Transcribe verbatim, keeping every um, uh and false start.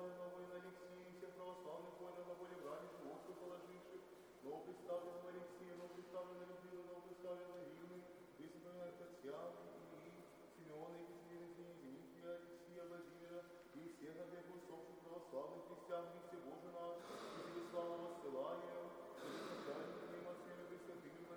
больного и на Алексея, всех православных воинов на поле брани животку положивших, ново представленного Алексея, ново представленного Людмилы, ново представленного Римы, высокого Татьяны, Ильи, Симеона, Екатерины, Дмитрия, Алексея, Владимира и всех обеих усопших православных христиан,